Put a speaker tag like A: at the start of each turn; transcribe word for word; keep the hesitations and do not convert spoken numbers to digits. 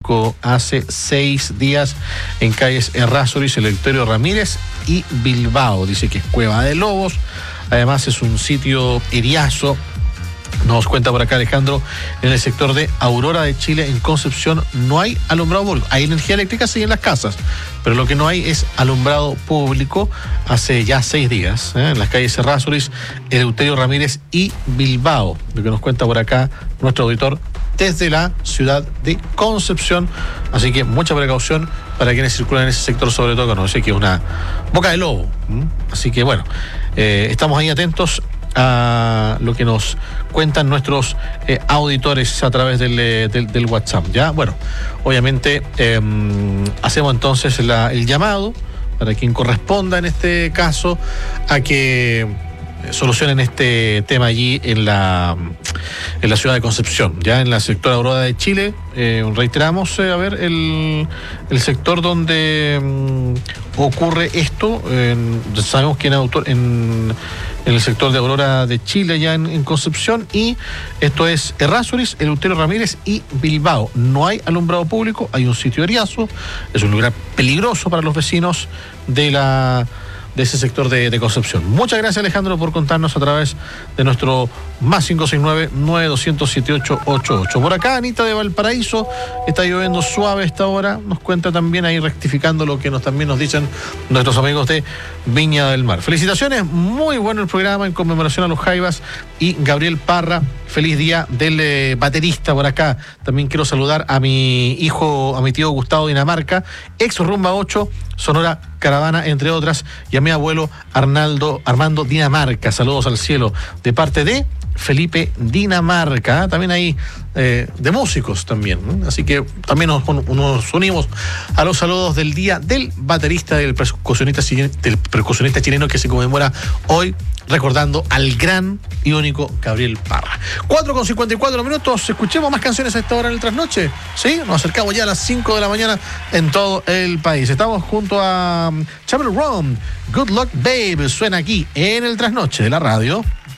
A: público hace seis días en calles Errázuriz, Eleuterio Ramírez y Bilbao. Dice que es Cueva de Lobos. Además es un sitio eriazo. Nos cuenta por acá Alejandro, en el sector de Aurora de Chile, en Concepción, no hay alumbrado público. Hay energía eléctrica, sí, en las casas, pero lo que no hay es alumbrado público hace ya seis días, ¿eh? En las calles Errázuriz, Eleuterio Ramírez y Bilbao. Lo que nos cuenta por acá nuestro auditor desde la ciudad de Concepción. Así que mucha precaución para quienes circulan en ese sector, sobre todo cuando sé que es una boca de lobo. ¿Mm? Así que bueno, eh, estamos ahí atentos a lo que nos cuentan nuestros eh, auditores a través del, del, del WhatsApp. Ya, bueno, obviamente eh, hacemos entonces la, el llamado para quien corresponda en este caso a que solucionen este tema allí en la en la ciudad de Concepción, ya en la sector Aurora de Chile. Eh, reiteramos, eh, a ver, el, el sector donde um, ocurre esto. Eh, sabemos que en, autor, en, en el sector de Aurora de Chile, ya en, en Concepción, y esto es Errázuriz, Eleuterio Ramírez y Bilbao. No hay alumbrado público, hay un sitio eriazo, es un lugar peligroso para los vecinos de la de ese sector de, de Concepción. Muchas gracias, Alejandro, por contarnos a través de nuestro más cinco seis nueve, nueve dos cero cero, siete ocho ocho ocho. Por acá, Anita de Valparaíso, está lloviendo suave a esta hora. Nos cuenta también ahí, rectificando lo que nos también nos dicen nuestros amigos de Viña del Mar. Felicitaciones, muy bueno el programa en conmemoración a los Jaivas y Gabriel Parra. Feliz día del eh, baterista por acá. También quiero saludar a mi hijo, a mi tío Gustavo Dinamarca, ex Rumba ocho, Sonora Caravana, entre otras, y a mi abuelo Arnaldo, Armando Dinamarca. Saludos al cielo de parte de Felipe Dinamarca, ¿eh? También ahí eh, de músicos también, ¿eh? Así que también nos, nos unimos a los saludos del día del baterista, del percusionista, del percusionista chileno que se conmemora hoy, recordando al gran y único Gabriel Parra. cuatro con cincuenta y cuatro minutos, escuchemos más canciones a esta hora en el trasnoche, ¿sí? Nos acercamos ya a las cinco de la mañana en todo el país. Estamos junto a Chamber Ron, Good Luck Babe, suena aquí en el trasnoche de la radio.